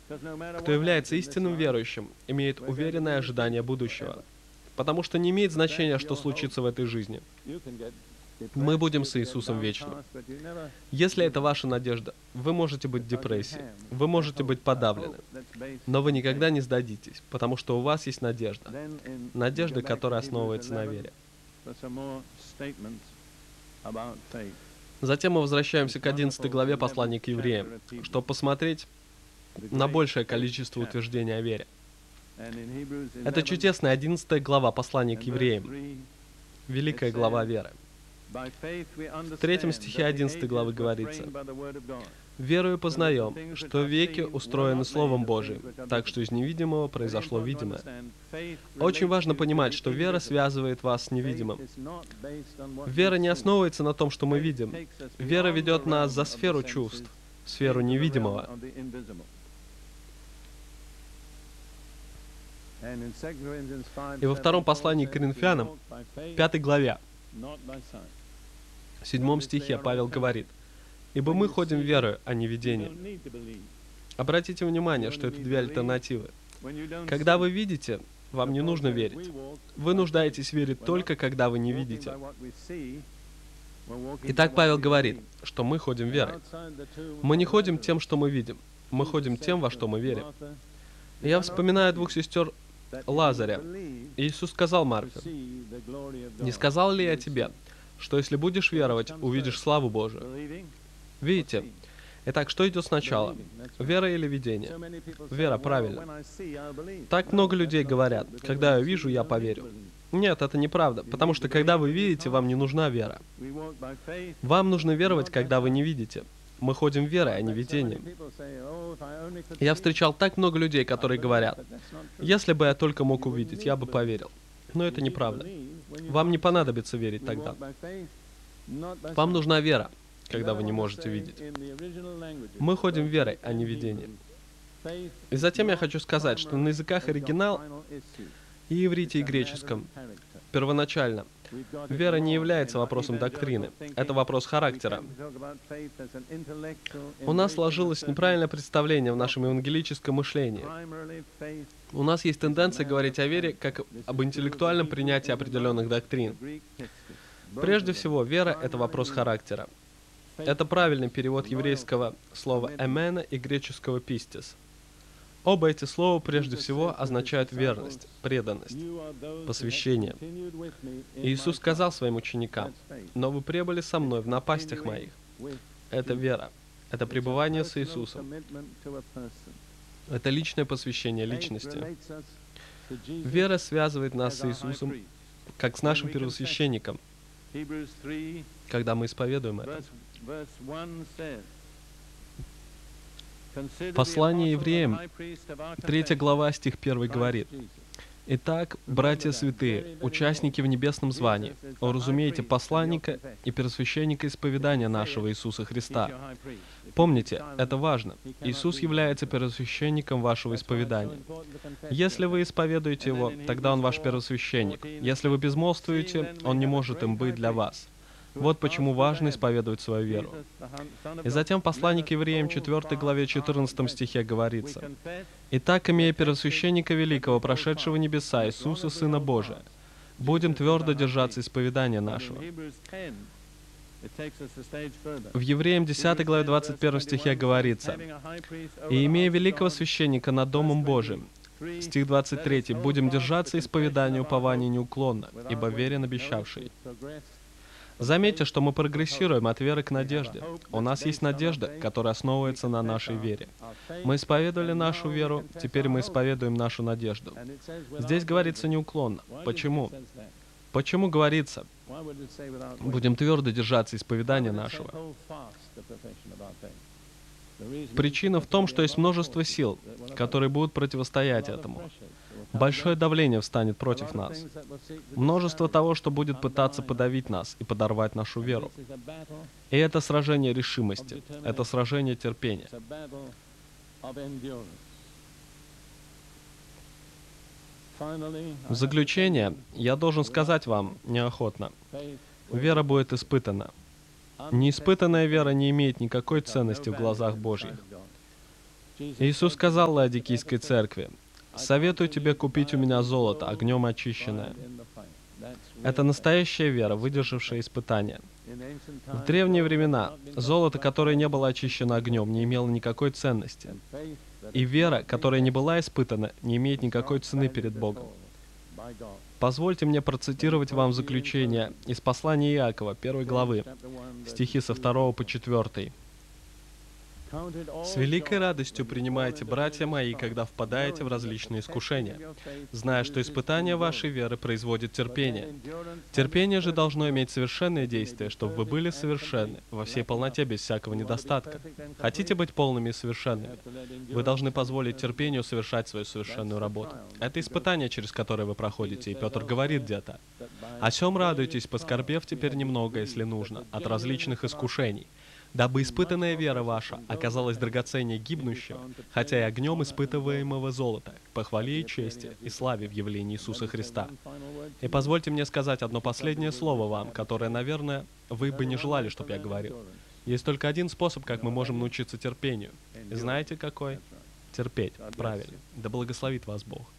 Кто является истинным верующим, имеет уверенное ожидание будущего. Потому что не имеет значения, что случится в этой жизни. Мы будем с Иисусом вечно. Если это ваша надежда, вы можете быть в депрессии, вы можете быть подавлены, но вы никогда не сдадитесь, потому что у вас есть надежда. Надежда, которая основывается на вере. Затем мы возвращаемся к 11 главе послания к евреям, чтобы посмотреть на большее количество утверждений о вере. Это чудесная 11 глава послания к евреям, великая глава веры. В 3 стихе 11 главы говорится: «Верою познаем, что веки устроены Словом Божиим, так что из невидимого произошло видимое». Очень важно понимать, что вера связывает вас с невидимым. Вера не основывается на том, что мы видим. Вера ведет нас за сферу чувств, в сферу невидимого. И во втором послании к Коринфянам, 5 главе, в 7 стихе Павел говорит: «Ибо мы ходим верою, а не видением». Обратите внимание, что это две альтернативы. Когда вы видите, вам не нужно верить. Вы нуждаетесь верить только, когда вы не видите. Итак, Павел говорит, что мы ходим верой. Мы не ходим тем, что мы видим. Мы ходим тем, во что мы верим. Я вспоминаю двух сестер Лазаря. Иисус сказал Марфе: «Не сказал ли я тебе, что если будешь веровать, увидишь славу Божию?» Видите? Итак, что идет сначала? Вера или видение? Вера, правильно. Так много людей говорят: «Когда я вижу, я поверю». Нет, это неправда, потому что когда вы видите, вам не нужна вера. Вам нужно веровать, когда вы не видите. Мы ходим верой, а не видением. Я встречал так много людей, которые говорят: «Если бы я только мог увидеть, я бы поверил». Но это неправда. Вам не понадобится верить тогда. Вам нужна вера, когда вы не можете видеть. Мы ходим верой, а не видением. И затем я хочу сказать, что на языках оригинал, и иврите, и греческом, первоначально, вера не является вопросом доктрины. Это вопрос характера. У нас сложилось неправильное представление в нашем евангелическом мышлении. У нас есть тенденция говорить о вере как об интеллектуальном принятии определенных доктрин. Прежде всего, вера — это вопрос характера. Это правильный перевод еврейского слова «эмена» и греческого «пистис». Оба эти слова прежде всего означают верность, преданность, посвящение. Иисус сказал своим ученикам: «Но вы пребыли со мной в напастях моих». Это вера, это пребывание с Иисусом. Это личное посвящение личности. Вера связывает нас с Иисусом, как с нашим первосвященником, когда мы исповедуем это. Послание евреям, 3 глава, стих 1 говорит: «Итак, братья святые, участники в небесном звании, уразумейте посланника и первосвященника исповедания нашего Иисуса Христа». Помните, это важно. Иисус является первосвященником вашего исповедания. Если вы исповедуете Его, тогда Он ваш первосвященник. Если вы безмолвствуете, Он не может им быть для вас. Вот почему важно исповедовать свою веру. И затем в послании к евреям 4 главе 14 стихе говорится: «Итак, имея первосвященника великого, прошедшего небеса, Иисуса, Сына Божия, будем твердо держаться исповедания нашего». В Евреям 10 главе 21 стихе говорится: «И имея великого священника над Домом Божиим». Стих 23. «Будем держаться исповедания упования неуклонно, ибо верен обещавший». Заметьте, что мы прогрессируем от веры к надежде. У нас есть надежда, которая основывается на нашей вере. Мы исповедовали нашу веру, теперь мы исповедуем нашу надежду. Здесь говорится неуклонно. Почему? Почему говорится: «Будем твердо держаться исповедания нашего»? Причина в том, что есть множество сил, которые будут противостоять этому. Большое давление встанет против нас. Множество того, что будет пытаться подавить нас и подорвать нашу веру. И это сражение решимости, это сражение терпения. В заключение, я должен сказать вам неохотно: вера будет испытана. Неиспытанная вера не имеет никакой ценности в глазах Божьих. Иисус сказал Ладикийской церкви: «Советую тебе купить у меня золото, огнем очищенное». Это настоящая вера, выдержавшая испытания. В древние времена золото, которое не было очищено огнем, не имело никакой ценности. И вера, которая не была испытана, не имеет никакой цены перед Богом. Позвольте мне процитировать вам заключение из послания Иакова, 1 главы, стихи со 2 по 4. «С великой радостью принимайте, братья мои, когда впадаете в различные искушения, зная, что испытание вашей веры производит терпение. Терпение же должно иметь совершенное действие, чтобы вы были совершенны, во всей полноте, без всякого недостатка. Хотите быть полными и совершенными? Вы должны позволить терпению совершать свою совершенную работу. Это испытание, через которое вы проходите, и Петр говорит где-то: «О сем радуйтесь, поскорбев теперь немного, если нужно, от различных искушений, дабы испытанная вера ваша оказалась драгоценнее гибнущего, хотя и огнем испытываемого золота, к похвале и чести и славе в явлении Иисуса Христа». И позвольте мне сказать одно последнее слово вам, которое, наверное, вы бы не желали, чтобы я говорил. Есть только один способ, как мы можем научиться терпению. И знаете какой? Терпеть. Правильно. Да благословит вас Бог.